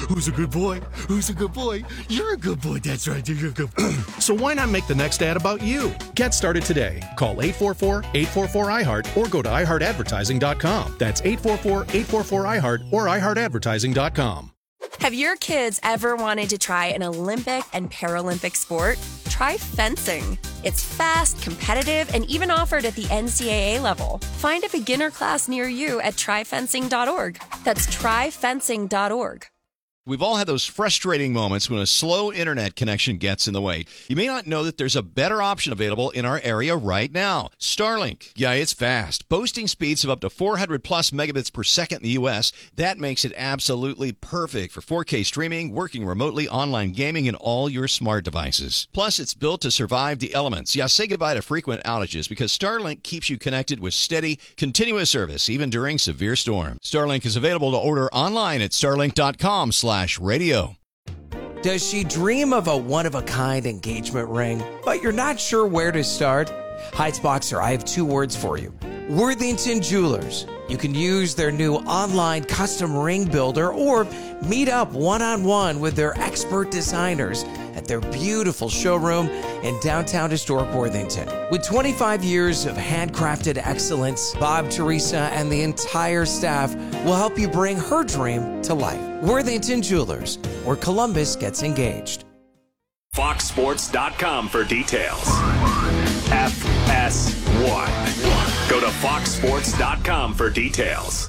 Who's a good boy? Who's a good boy? You're a good boy. That's right. You're a good boy. So why not make the next ad about you? Get started today. Call 844-844-iHeart or go to iHeartAdvertising.com. That's 844-844-iHeart or iHeartAdvertising.com. Have your kids ever wanted to try an Olympic and Paralympic sport? Try fencing. It's fast, competitive, and even offered at the NCAA level. Find a beginner class near you at tryfencing.org. That's tryfencing.org. We've all had those frustrating moments when a slow internet connection gets in the way. You may not know that there's a better option available in our area right now. Starlink. Yeah, it's fast. Boasting speeds of up to 400 plus megabits per second in the U.S. That makes it absolutely perfect for 4K streaming, working remotely, online gaming, and all your smart devices. Plus, it's built to survive the elements. Yeah, say goodbye to frequent outages because Starlink keeps you connected with steady, continuous service, even during severe storms. Starlink is available to order online at starlink.com/radio. Does she dream of a one-of-a-kind engagement ring, but you're not sure where to start? Heights Boxer, I have two words for you. Worthington Jewelers. You can use their new online custom ring builder or meet up one-on-one with their expert designers at their beautiful showroom in downtown historic Worthington. With 25 years of handcrafted excellence, Bob, Teresa, and the entire staff will help you bring her dream to life. Worthington Jewelers, where Columbus gets engaged. FoxSports.com for details. FS1. Go to FoxSports.com for details.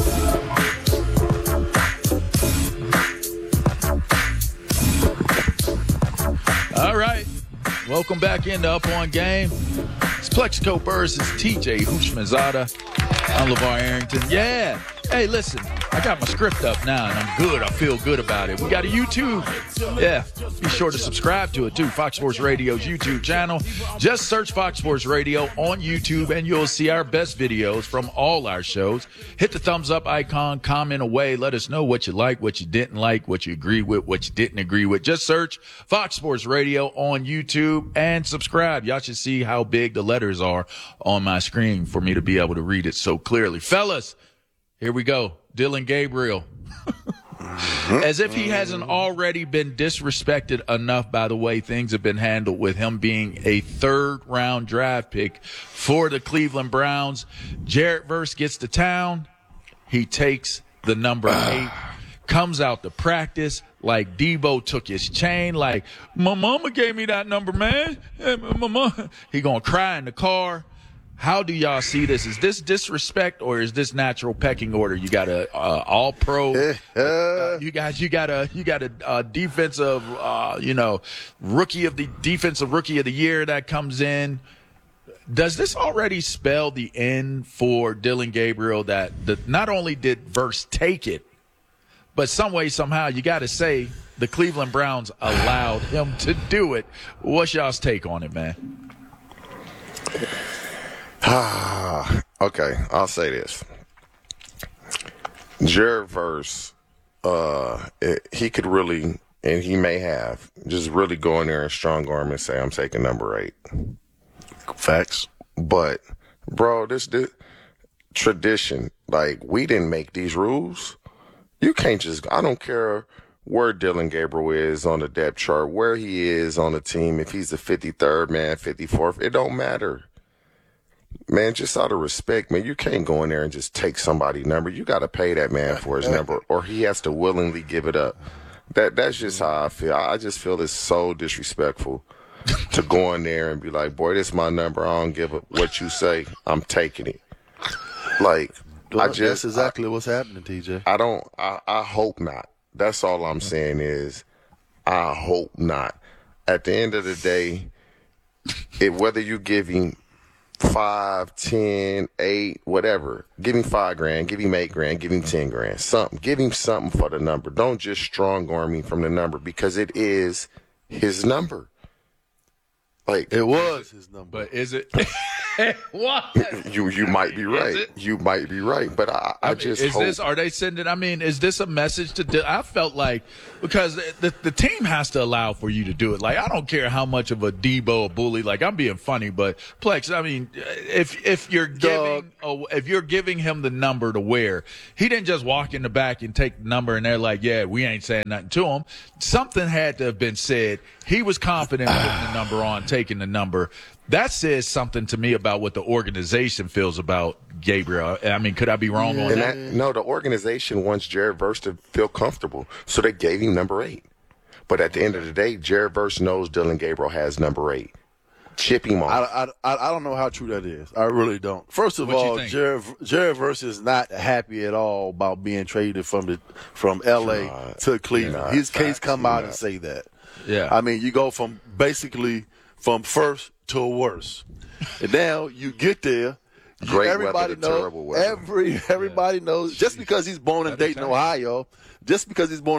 All right. Welcome back into Up On Game. It's Plexico Burrs. It's TJ Houshmandzadeh. I'm LeVar Arrington. Yeah. Hey, listen. I got my script up now, and I'm good. I feel good about it. We got a YouTube. Yeah. Be sure to subscribe to it, too. Fox Sports Radio's YouTube channel. Just search Fox Sports Radio on YouTube, and you'll see our best videos from all our shows. Hit the thumbs up icon. Comment away. Let us know what you like, what you didn't like, what you agree with, what you didn't agree with. Just search Fox Sports Radio on YouTube and subscribe. Y'all should see how big the letters are on my screen for me to be able to read it so clearly. Fellas, here we go. Dillon Gabriel. As if he hasn't already been disrespected enough by the way things have been handled with him being a third-round draft pick for the Cleveland Browns. Jared Verse gets to town. He takes the number 8, comes out to practice like Debo took his chain, like, my mama gave me that number, man. He gonna cry in the car. How do y'all see this? Is this disrespect or is this natural pecking order? You got a all pro. You got a defensive, defensive rookie of the year that comes in. Does this already spell the end for Dillon Gabriel that not only did Verse take it, but some way, somehow, you got to say the Cleveland Browns allowed him to do it. What's y'all's take on it, man? Okay, I'll say this. Jared Verse, he could really, and he may have, just really go in there in strong arm and say, I'm taking number 8. Facts. But, bro, this tradition, like, we didn't make these rules. You can't just, I don't care where Dillon Gabriel is on the depth chart, where he is on the team, if he's the 53rd man, 54th, it don't matter. Man, just out of respect, man, you can't go in there and just take somebody's number. You got to pay that man for his number, or he has to willingly give it up. That's just how I feel. I just feel it's so disrespectful to go in there and be like, boy, this is my number. I don't give a what you say. I'm taking it. Like, That's exactly what's happening, TJ. I hope not. That's all I'm saying is I hope not. At the end of the day, whether you give him 5, 10, 8, whatever. Give him $5,000, give him $8,000, give him $10,000. Something. Give him something for the number. Don't just strong arm him from the number because it is his number. Like it was his number. But is it? What? You might be right. You might be right. But I just hope. Are they sending? I mean, is this a message to? I felt like because the team has to allow for you to do it. Like I don't care how much of a Debo, a bully. Like I'm being funny, but Plex. I mean, if you're giving him the number to wear, he didn't just walk in the back and take the number and they're like, yeah, we ain't saying nothing to him. Something had to have been said. He was confident putting the number on, taking the number. That says something to me about what the organization feels about Gabriel. I mean, could I be wrong on that? No, the organization wants Jared Verse to feel comfortable, so they gave him number 8. But at the end of the day, Jared Verse knows Dillon Gabriel has number 8. Chip him off. I don't know how true that is. I really don't. First of all, Jared Verse is not happy at all about being traded from L.A. to Cleveland. His case come out and say that. Yeah. I mean, you go from first to worse. And now you get there. Everybody knows. Everybody knows. Just because he's born in Dayton, Ohio, Sean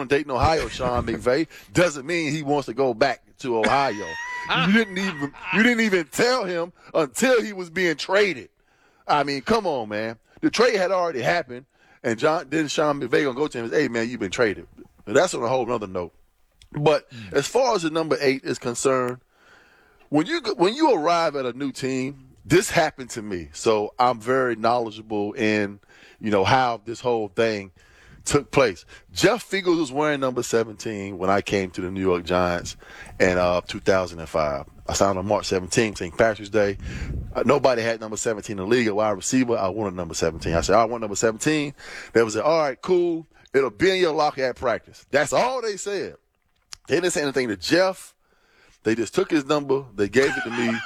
McVay, doesn't mean he wants to go back to Ohio. You didn't even tell him until he was being traded. I mean, come on, man. The trade had already happened, and Sean McVay gonna go to him and say, "Hey, man, you've been traded." And that's on a whole other note. But as far as the number 8 is concerned, when you arrive at a new team, this happened to me. So I'm very knowledgeable in, how this whole thing took place. Jeff Fiegels was wearing number 17 when I came to the New York Giants in 2005. I signed on March 17th, St. Patrick's Day. Nobody had number 17 in the league, a wide receiver. I wanted number 17. I said, I want number 17. They was like, all right, cool. It'll be in your locker at practice. That's all they said. They didn't say anything to Jeff. They just took his number. They gave it to me.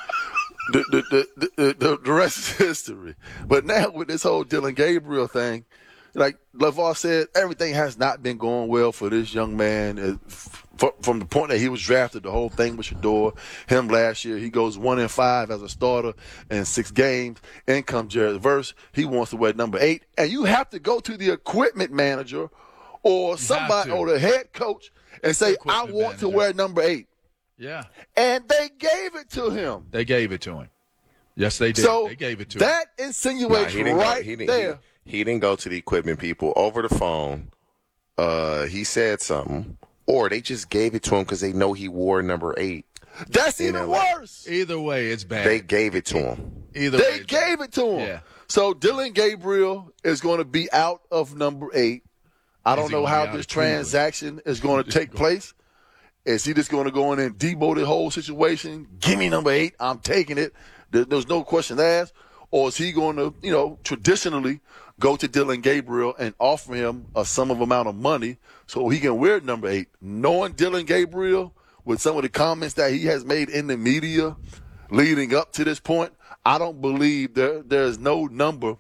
The rest is history. But now with this whole Dillon Gabriel thing, like LeVar said, everything has not been going well for this young man. From the point that he was drafted, the whole thing with Shedeur, him last year, he goes 1-5 as a starter in 6 games. In comes Jared Verse. He wants to wear number 8. And you have to go to the equipment manager or somebody or the head coach and say, I want to wear number 8. Yeah. And they gave it to him. They gave it to him. Yes, they did. So they gave it to him. That insinuates there. He didn't go to the equipment people over the phone. He said something. Or they just gave it to him because they know he wore number 8. That's even worse. Either way, it's bad. They gave it to him. They gave it to him. Yeah. So Dillon Gabriel is going to be out of number 8. I don't know how this transaction is going to take place. Is he just going to go in and debo the whole situation? Give me number 8. I'm taking it. There's no question asked. Or is he going to, traditionally go to Dillon Gabriel and offer him a sum of amount of money so he can wear number 8? Knowing Dillon Gabriel with some of the comments that he has made in the media leading up to this point, I don't believe there's no number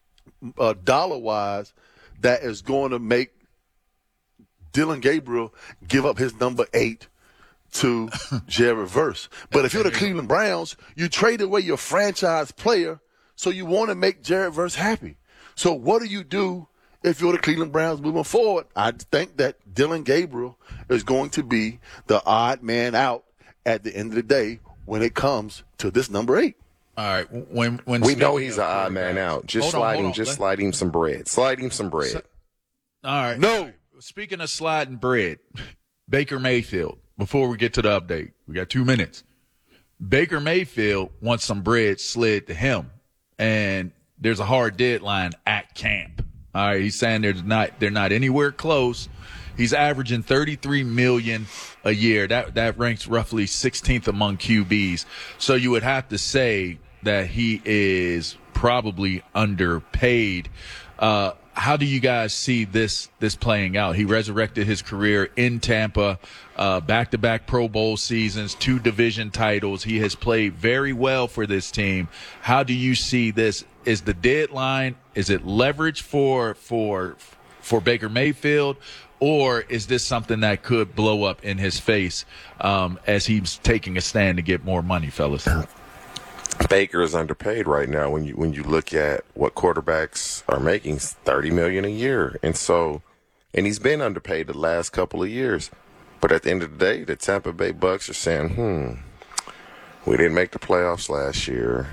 dollar-wise that is going to make Dillon Gabriel give up his number 8 to Jared Verse. But if you're the Cleveland Browns, you trade away your franchise player, so you want to make Jared Verse happy. So what do you do if you're the Cleveland Browns moving forward? I think that Dillon Gabriel is going to be the odd man out at the end of the day when it comes to this number 8. All right. When we know he's an odd man out. Just slide him some bread. Slide him some bread. All right. No. Speaking of sliding bread, Baker Mayfield, before we get to the update, we got 2 minutes. Baker Mayfield wants some bread slid to him, and there's a hard deadline at camp. All right, he's saying they're not anywhere close. He's averaging $33 million a year. That ranks roughly 16th among QBs. So you would have to say that he is probably underpaid. How do you guys see this playing out? He resurrected his career in Tampa, back-to-back Pro Bowl seasons, 2 division titles. He has played very well for this team. How do you see this? Is the deadline, is it leverage for Baker Mayfield, or is this something that could blow up in his face as he's taking a stand to get more money, fellas? Baker is underpaid right now. When you look at what quarterbacks are making, $30 million a year, and he's been underpaid the last couple of years. But at the end of the day, the Tampa Bay Bucks are saying, we didn't make the playoffs last year.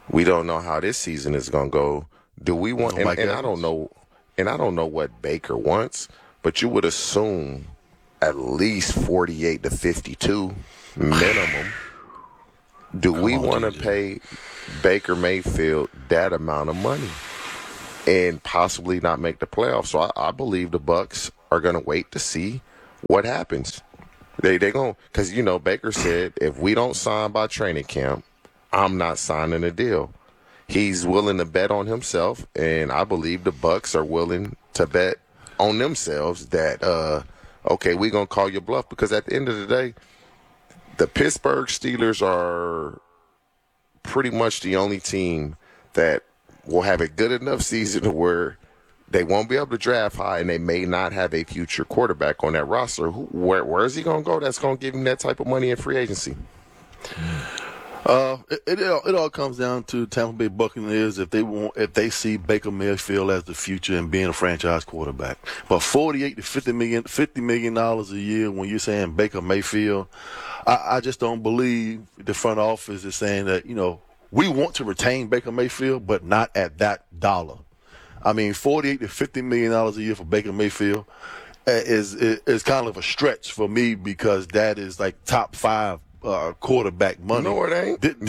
We don't know how this season is going to go. Do we want? And I don't know. And I don't know what Baker wants, but you would assume at least 48 to 52 minimum. Do we want to pay Baker Mayfield that amount of money and possibly not make the playoffs? So I believe the Bucs are going to wait to see what happens. They going, because Baker said, if we don't sign by training camp, I'm not signing a deal. He's willing to bet on himself, and I believe the Bucs are willing to bet on themselves that okay, we're going to call your bluff, because at the end of the day, the Pittsburgh Steelers are pretty much the only team that will have a good enough season to where they won't be able to draft high, and they may not have a future quarterback on that roster. Where is he going to go that's going to give him that type of money in free agency? It all comes down to Tampa Bay Buccaneers if they see Baker Mayfield as the future and being a franchise quarterback. But $48 to $50 million a year when you're saying Baker Mayfield, I just don't believe the front office is saying that we want to retain Baker Mayfield, but not at that dollar. I mean, $48 to $50 million a year for Baker Mayfield is kind of a stretch for me, because that is like top 5 quarterback money. No, it ain't. It's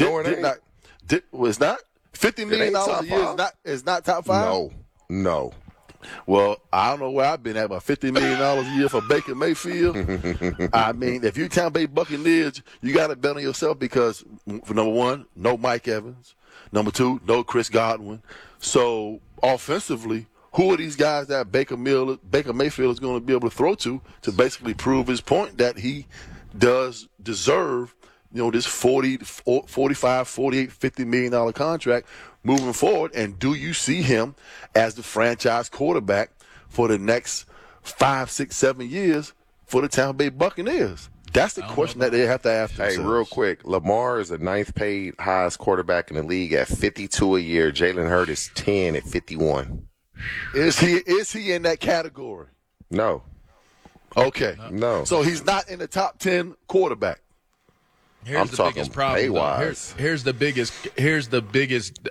not. $50 million a year is not top 5? No. Well, I don't know where I've been at, but $50 million a year for Baker Mayfield. I mean, if you Tampa Bay Buccaneers, you got to bet on yourself, because, for number one, no Mike Evans. Number two, no Chris Godwin. So, offensively, who are these guys that Baker Mayfield is going to be able to throw to basically prove his point that he does deserve, this $40, $45, $48, $50 million contract moving forward? And do you see him as the franchise quarterback for the next 5, 6, 7 years for the Tampa Bay Buccaneers? That's the question that they have to ask themselves. Hey, real quick, Lamar is the 9th paid highest quarterback in the league at $52 a year. Jalen Hurts is 10 at $51. Is he in that category? No. Okay. No. So he's not in the top 10 quarterback. Here's the biggest problem. Here's the biggest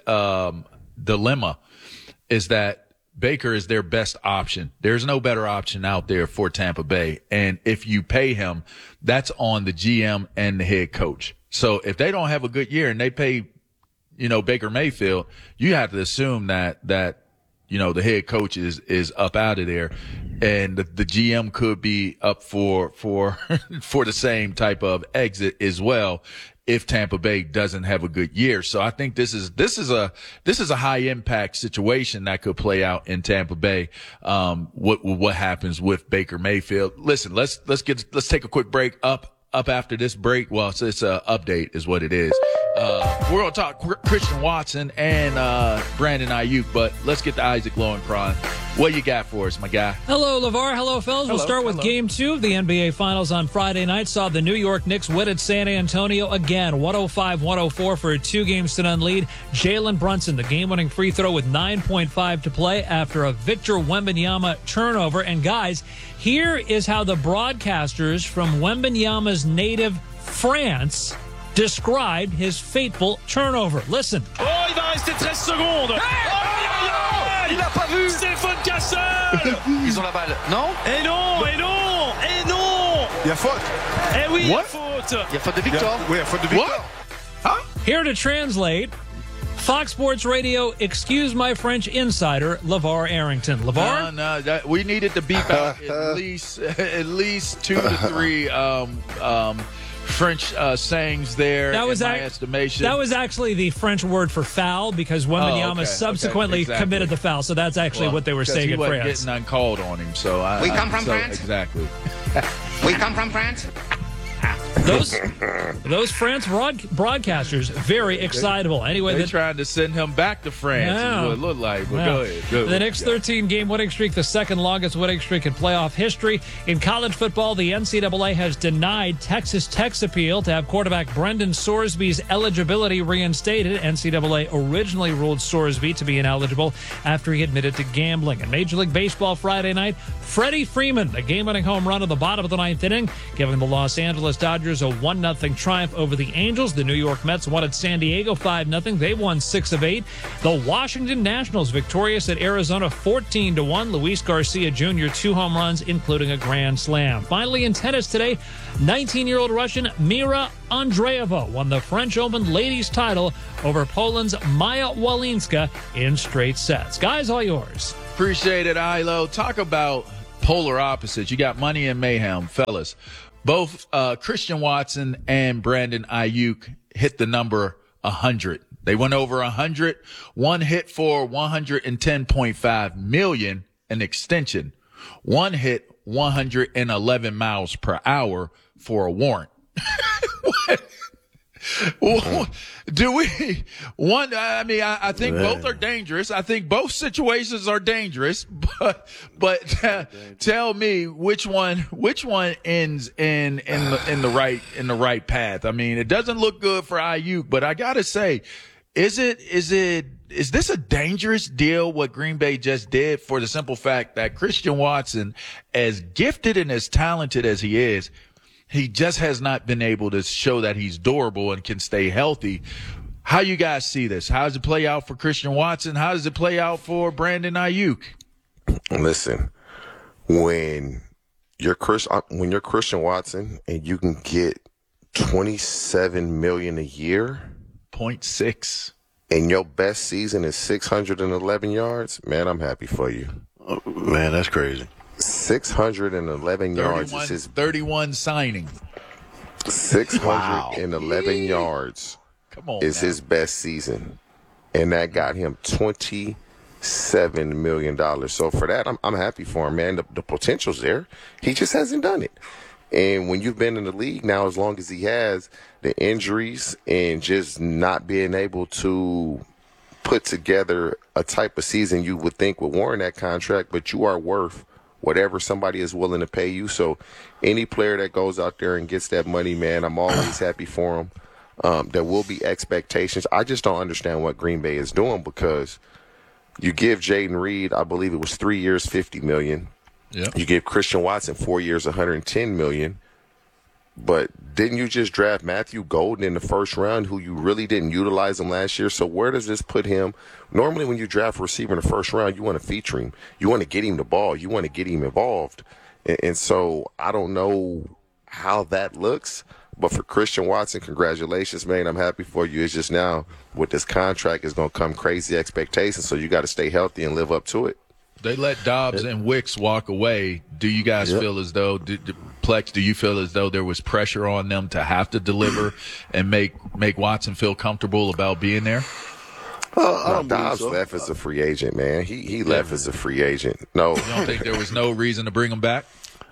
dilemma is that Baker is their best option. There's no better option out there for Tampa Bay. And if you pay him, that's on the GM and the head coach. So if they don't have a good year and they pay, Baker Mayfield, you have to assume that the head coach is up out of there, and the GM could be up for the same type of exit as well if Tampa Bay doesn't have a good year. So I think this is a high impact situation that could play out in Tampa Bay. What happens with Baker Mayfield? Listen, let's take a quick break. Up after this break. Well, it's a update is what it is. We're going to talk Christian Watson and Brandon Ayuk, but let's get to Isaac Lowenkron. What you got for us, my guy? Hello, LeVar. Hello, fellas. We'll start with Game 2 of the NBA Finals on Friday night. Saw the New York Knicks win at San Antonio again, 105-104 for a 2-0 lead. Jalen Brunson, the game-winning free throw with 9.5 to play after a Victor Wembanyama turnover. And, guys, here is how the broadcasters from Wembanyama's native France described his fateful turnover. Listen. Oh, il va rester 13 secondes. Il n'a pas vu. Stéphane Cassel. Ils ont la balle. Non? Et non. Il y a faute. Eh oui, il y a faute. Il y a faute de Victor. Oui, il y a faute de Victor. What? Huh? Here to translate, Fox Sports Radio, excuse my French insider, LeVar Arrington. LeVar? No, we needed to beep out at least 2 to 3 French sayings there, in my estimation. That was actually the French word for foul, because Wembanyama subsequently committed the foul. So that's actually what they were saying in France. He wasn't getting uncalled on him. We come from France? Exactly. We come from France? Those France broadcasters, very excitable. Anyway, they're trying to send him back to France, is what it looked like. But go ahead. The Knicks' 13-game winning streak, the second longest winning streak in playoff history. In college football, the NCAA has denied Texas Tech's appeal to have quarterback Brendan Sorsby's eligibility reinstated. NCAA originally ruled Sorsby to be ineligible after he admitted to gambling. In Major League Baseball Friday night, Freddie Freeman, a game-winning home run at the bottom of the ninth inning, giving the Los Angeles Dodgers Dodgers a 1-0 triumph over the Angels. The New York Mets won at San Diego 5-0. They won 6 of 8. The Washington Nationals victorious at Arizona 14-1. Luis Garcia Jr. 2 home runs, including a grand slam. Finally, in tennis today, 19-year-old Russian Mira Andreeva won the French Open ladies title over Poland's Maya Walinska in straight sets. Guys, all yours. Appreciate it, Ilo. Talk about polar opposites. You got money and mayhem, fellas. Both Christian Watson and Brandon Ayuk hit the number 100. They went over 100. One hit for $110.5 million, an extension. One hit 111 miles per hour for a warrant. Do we one? I mean, I think both are dangerous. I think both situations are dangerous. But tell me which one ends in the right path. I mean, it doesn't look good for Ayuk, but I gotta say, is this a dangerous deal? What Green Bay just did, for the simple fact that Christian Watson, as gifted and as talented as he is, he just has not been able to show that he's durable and can stay healthy. How you guys see this? How does it play out for Christian Watson? How does it play out for Brandon Ayuk? Listen, when you're Christian Watson and you can get $27 million a year, 0.6, and your best season is 611 yards, man, I'm happy for you. Oh, man, that's crazy. 611 yards is his 31 signing. 611 yards is his best season, and that got him $27 million. So for that, I'm happy for him, man. The potential's there. He just hasn't done it. And when you've been in the league now as long as he has, the injuries and just not being able to put together a type of season you would think would warrant that contract, but you are worth whatever somebody is willing to pay you. So any player that goes out there and gets that money, man, I'm always happy for him. There will be expectations. I just don't understand what Green Bay is doing, because you give Jaden Reed, I believe it was 3 years, $50 million. Yeah. You give Christian Watson 4 years, $110 million. But didn't you just draft Matthew Golden in the first round, who you really didn't utilize him last year? So where does this put him? Normally when you draft a receiver in the first round, you want to feature him. You want to get him the ball. You want to get him involved. And so I don't know how that looks. But for Christian Watson, congratulations, man. I'm happy for you. It's just now with this contract is going to come crazy expectations. So you got to stay healthy and live up to it. They let Dobbs and Wicks walk away. Do you guys feel as though, Plex, do you feel as though there was pressure on them to have to deliver and make Watson feel comfortable about being there? Dobbs left as a free agent, man. He left as a free agent. No. You don't think there was no reason to bring him back?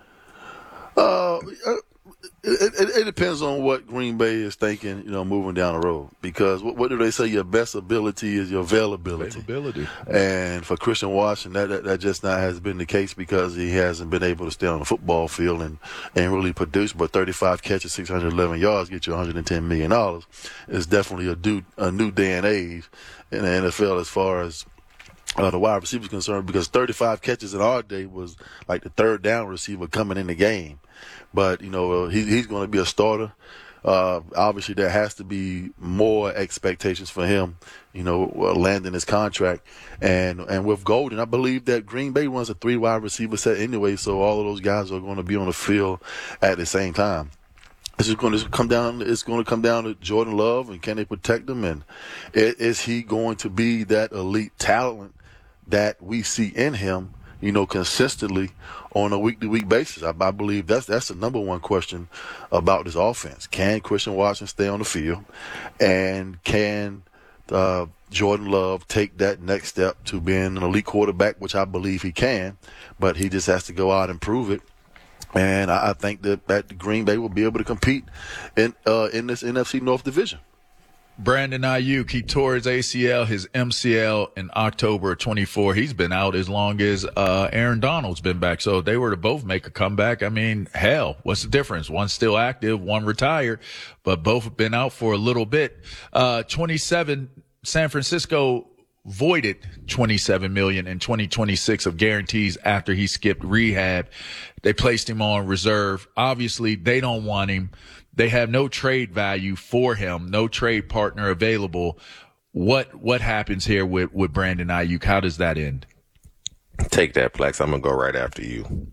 It depends on what Green Bay is thinking, moving down the road. Because what do they say? Your best ability is your availability. And for Christian Watson, that just not has been the case, because he hasn't been able to stay on the football field and really produce. But 35 catches, 611 yards, get you $110 million. It's definitely a new day and age in the NFL as far as the wide receiver is concerned, because 35 catches in our day was like the third down receiver coming in the game. But, he's going to be a starter. Obviously, there has to be more expectations for him, landing his contract. And with Golden, I believe that Green Bay runs a 3 wide receiver set anyway, so all of those guys are going to be on the field at the same time. It's going to come down to Jordan Love, and can they protect him? And is he going to be that elite talent that we see in him, consistently on a week-to-week basis? I believe that's the number one question about this offense. Can Christian Watson stay on the field? And can Jordan Love take that next step to being an elite quarterback, which I believe he can, but he just has to go out and prove it. And I think that Green Bay will be able to compete in this NFC North division. Brandon Ayuk, he tore his ACL, his MCL in October 24. He's been out as long as Aaron Donald's been back. So they were to both make a comeback. I mean, hell, what's the difference? One's still active, one retired, but both have been out for a little bit. 27, San Francisco voided $27 million in 2026 of guarantees after he skipped rehab. They placed him on reserve. Obviously, they don't want him. They have no trade value for him, no trade partner available. What happens here with Brandon Ayuk? How does that end? Take that, Plex. I'm going to go right after you.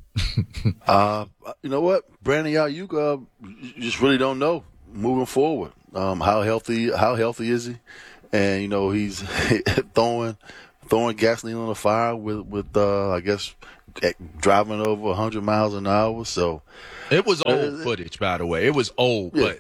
You know what? Brandon Ayuk, you just really don't know moving forward. How healthy is he? And, you know, he's throwing gasoline on the fire with I guess, driving over 100 miles an hour. So it was old footage, by the way. It was old, yeah, but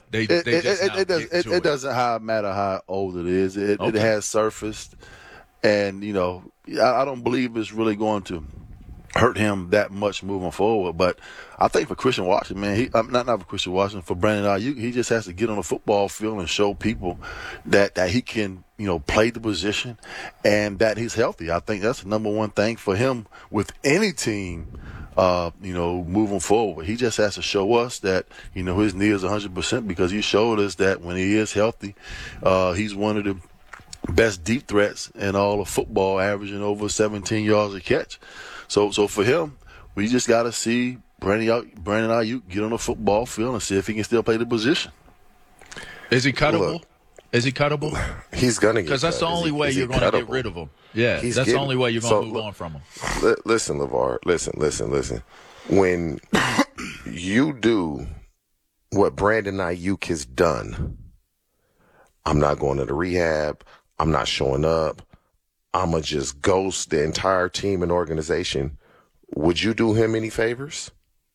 it doesn't matter how old it is. It has surfaced, and you know, I don't believe it's really going to hurt him that much moving forward. But I think for Christian Washington, man, not for Christian Washington, for Brandon Ayuk, he just has to get on the football field and show people that he can, you know, play the position and that he's healthy. I think that's the number one thing for him with any team, you know, moving forward. He just has to show us that, you know, his knee is 100% because he showed us that when he is healthy, he's one of the best deep threats in all of football, averaging over 17 yards a catch. So for him, we just got to see Brandon Ayuk get on the football field and see if he can still play the position. Is he cuttable? Is he cuttable? He's going to get because that's the only way you're going to get rid of him. Yeah, that's the only way you're going to move on from him. Listen, LeVar. Listen. When you do what Brandon Ayuk has done, I'm not going to the rehab. I'm not showing up. I'm going to just ghost the entire team and organization. Would you do him any favors?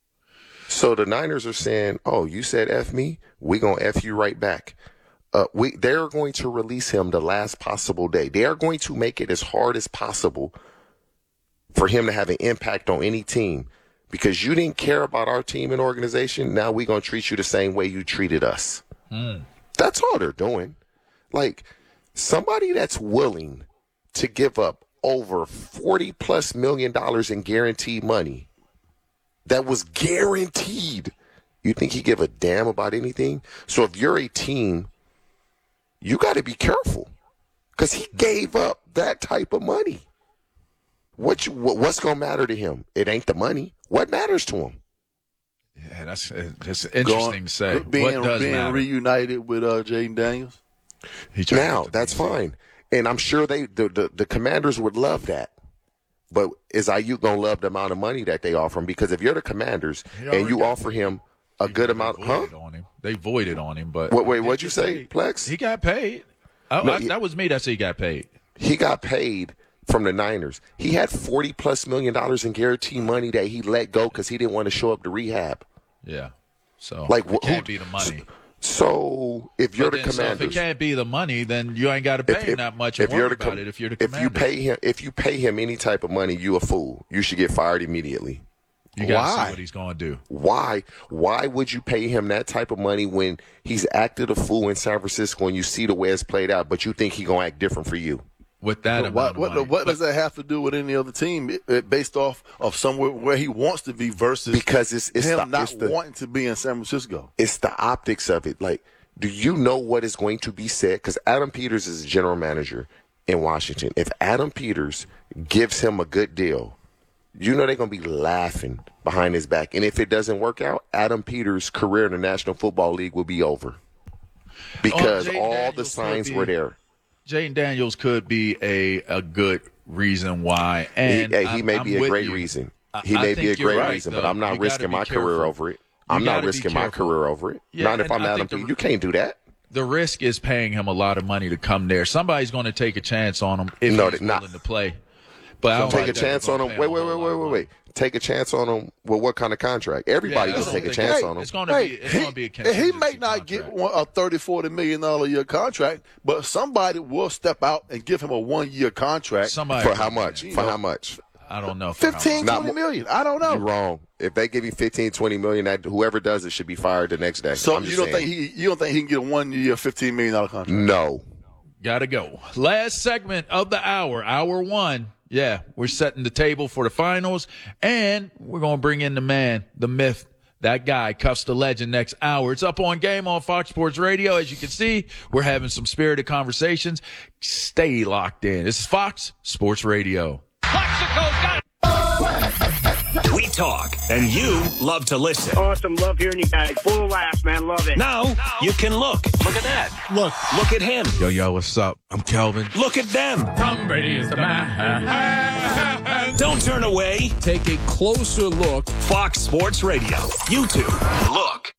So the Niners are saying, oh, you said F me? We going to F you right back. They're going to release him the last possible day. They are going to make it as hard as possible for him to have an impact on any team. Because you didn't care about our team and organization, now we're going to treat you the same way you treated us. That's all they're doing. Like, somebody that's willing to give up over $40+ million in guaranteed money that was guaranteed. You think he give a damn about anything? So if you're a team, you got to be careful because he gave up that type of money. What's going to matter to him? It ain't the money. What matters to him? Yeah, that's interesting to say. Being reunited with Jaden Daniels. Now, that's fine. And I'm sure the Commanders would love that. But is Ayuk going to love the amount of money that they offer him? Because if you're the Commanders and you offer him a good amount, they voided on him. But wait, what'd you say, Plex? He got paid. That was me that said he got paid. He got paid from the Niners. He had $40+ million in guaranteed money that he let go because he didn't want to show up to rehab. Yeah. So it can't be the money. So if you're the Commanders, so if it can't be the money, then you ain't got to pay him that much. If you're about it, if you're the Commanders, if you pay him any type of money, you a fool. You should get fired immediately. You got to see what he's going to do. Why would you pay him that type of money when he's acted a fool in San Francisco and you see the way it's played out, but you think he's going to act different for you? With that amount of money. What does that have to do with any other team based off of somewhere where he wants to be versus because it's him not wanting to be in San Francisco? It's the optics of it. Like, do you know what is going to be said? Because Adam Peters is the general manager in Washington. If Adam Peters gives him a good deal, you know they're going to be laughing behind his back. And if it doesn't work out, Adam Peters' career in the National Football League will be over because all the signs were there. Jaden Daniels could be a good reason why. And he may be a great reason. He may be a great reason, but I'm not risking my career over it. I'm not risking my career over it. Not if I'm Adam Peters. You can't do that. The risk is paying him a lot of money to come there. Somebody's going to take a chance on him if he's willing to play. But take a chance on him. Wait. Take a chance on him with what kind of contract? Everybody can take a chance on him. It's going to be a contingency he may not get a $30-40 million a year contract, but somebody will step out and give him a 1-year contract. For how much? For how much? I don't know. 15-20 million. I don't know. You're wrong. If they give you 15-20 million, whoever does it should be fired the next day. So you don't think he can get a 1-year $15 million contract? No. Gotta go. Last segment of the hour 1. Yeah, we're setting the table for the finals, and we're going to bring in the man, the myth, That guy cuffs the legend next hour. It's Up on Game on Fox Sports Radio. As you can see, we're having some spirited conversations. Stay locked in. This is Fox Sports Radio. We talk, and you love to listen. Awesome. Love hearing you guys. Full of laughs, man. Love it. Now you can look. Look at that. Look at him. Yo, what's up? I'm Kelvin. Look at them. Tom Brady is the man. Don't turn away. Take a closer look. Fox Sports Radio. YouTube. Look.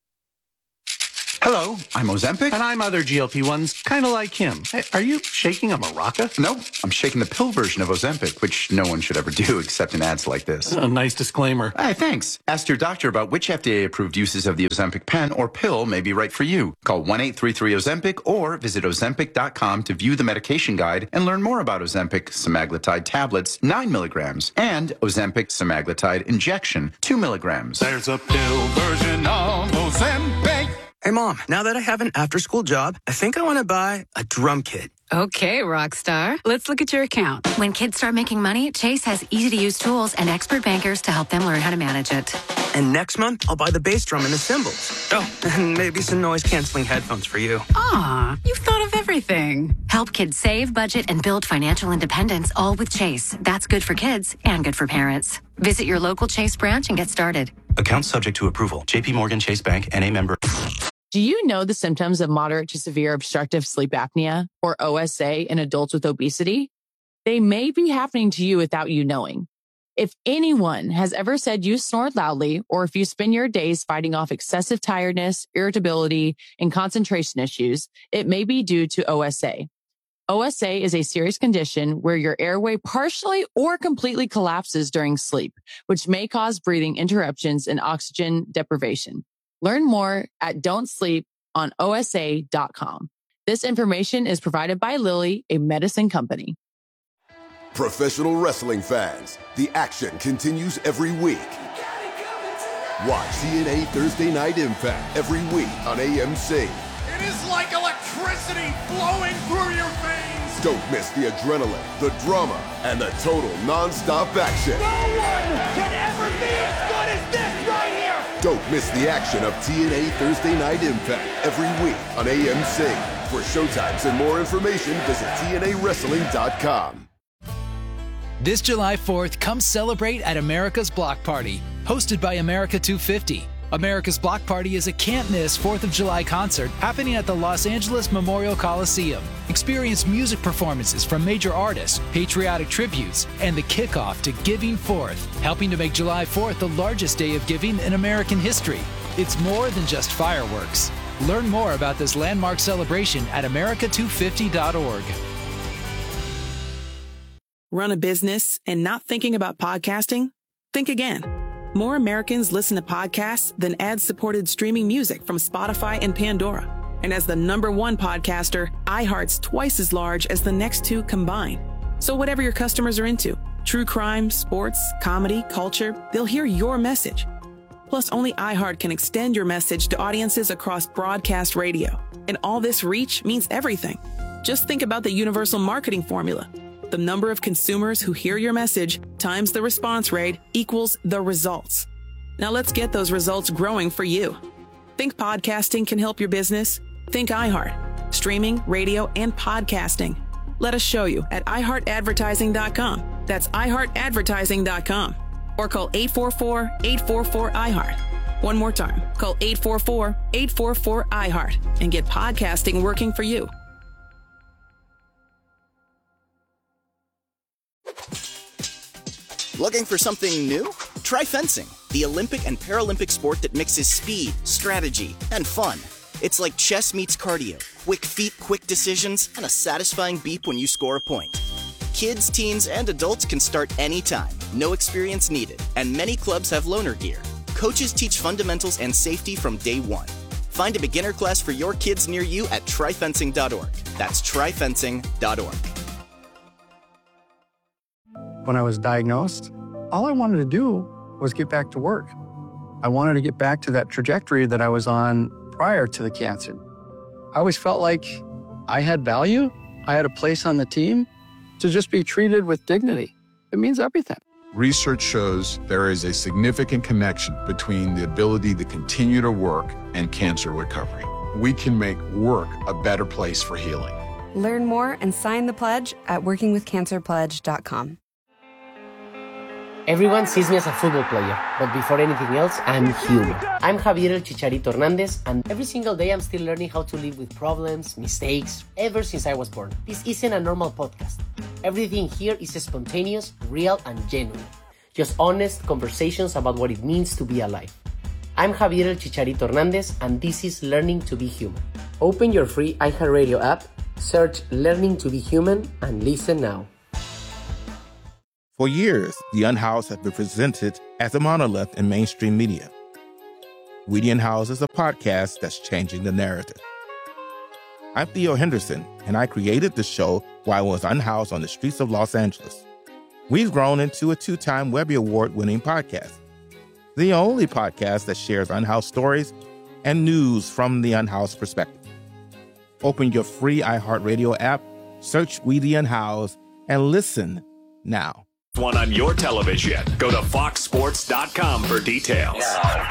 Hello, I'm Ozempic. And I'm other GLP-1s, kind of like him. Hey, are you shaking a maraca? No, I'm shaking the pill version of Ozempic, which no one should ever do except in ads like this. A nice disclaimer. Hey, thanks. Ask your doctor about which FDA-approved uses of the Ozempic pen or pill may be right for you. Call 1-833-OZEMPIC or visit Ozempic.com to view the medication guide and learn more about Ozempic semaglutide tablets, 9 milligrams, and Ozempic semaglutide injection, 2 milligrams. There's a pill version of Ozempic. Hey, Mom, now that I have an after-school job, I think I want to buy a drum kit. Okay, Rockstar. Let's look at your account. When kids start making money, Chase has easy-to-use tools and expert bankers to help them learn how to manage it. And next month, I'll buy the bass drum and the cymbals. Oh, and maybe some noise-canceling headphones for you. Aw, you've thought of everything. Help kids save, budget, and build financial independence, all with Chase. That's good for kids and good for parents. Visit your local Chase branch and get started. Account subject to approval. J.P. Morgan Chase Bank, N.A. member. Do you know the symptoms of moderate to severe obstructive sleep apnea, or OSA, in adults with obesity? They may be happening to you without you knowing. If anyone has ever said you snore loudly, or if you spend your days fighting off excessive tiredness, irritability, and concentration issues, it may be due to OSA. OSA is a serious condition where your airway partially or completely collapses during sleep, which may cause breathing interruptions and oxygen deprivation. Learn more at don'tsleeponosa.com. This information is provided by Lilly, a medicine company. Professional wrestling fans, the action continues every week. Watch TNA Thursday Night Impact every week on AMC. It is like electricity flowing through your veins. Don't miss the adrenaline, the drama, and the total non-stop action. No one can ever be as good as this right here. Don't miss the action of TNA Thursday Night Impact every week on AMC. For showtimes and more information, visit TNAWrestling.com. This July 4th, come celebrate at America's Block Party, hosted by America 250. America's Block Party is a can't-miss 4th of July concert happening at the Los Angeles Memorial Coliseum. Experience music performances from major artists, patriotic tributes, and the kickoff to Giving Fourth, helping to make July 4th the largest day of giving in American history. It's more than just fireworks. Learn more about this landmark celebration at america250.org. Run a business and not thinking about podcasting? Think again. More Americans listen to podcasts than ad-supported streaming music from Spotify and Pandora. And as the #1 podcaster, iHeart's twice as large as the next two combined. So whatever your customers are into, true crime, sports, comedy, culture, they'll hear your message. Plus, only iHeart can extend your message to audiences across broadcast radio. And all this reach means everything. Just think about the universal marketing formula. The number of consumers who hear your message times the response rate equals the results. Now let's get those results growing for you. Think podcasting can help your business? Think iHeart. Streaming, radio, and podcasting. Let us show you at iHeartAdvertising.com. That's iHeartAdvertising.com. Or call 844-844-iHeart. One more time. Call 844-844-iHeart and get podcasting working for you. Looking for something new? Try fencing, the Olympic and Paralympic sport that mixes speed, strategy, and fun. It's like chess meets cardio, quick feet, quick decisions, and a satisfying beep when you score a point. Kids, teens, and adults can start anytime, no experience needed, and many clubs have loaner gear. Coaches teach fundamentals and safety from day one. Find a beginner class for your kids near you at tryfencing.org. That's tryfencing.org. When I was diagnosed, all I wanted to do was get back to work. I wanted to get back to that trajectory that I was on prior to the cancer. I always felt like I had value. I had a place on the team. To just be treated with dignity, it means everything. Research shows there is a significant connection between the ability to continue to work and cancer recovery. We can make work a better place for healing. Learn more and sign the pledge at workingwithcancerpledge.com. Everyone sees me as a football player, but before anything else, I'm human. I'm Javier El Chicharito Hernandez, and every single day I'm still learning how to live with problems, mistakes, ever since I was born. This isn't a normal podcast. Everything here is spontaneous, real, and genuine. Just honest conversations about what it means to be alive. I'm Javier El Chicharito Hernandez, and this is Learning to be Human. Open your free iHeartRadio app, search Learning to be Human, and listen now. For years, The Unhoused have been presented as a monolith in mainstream media. We The Unhoused is a podcast that's changing the narrative. I'm Theo Henderson, and I created the show while I was unhoused on the streets of Los Angeles. We've grown into a 2-time Webby Award-winning podcast, the only podcast that shares unhoused stories and news from the unhoused perspective. Open your free iHeartRadio app, search We The Unhoused, and listen now. One on your television. Go to foxsports.com for details.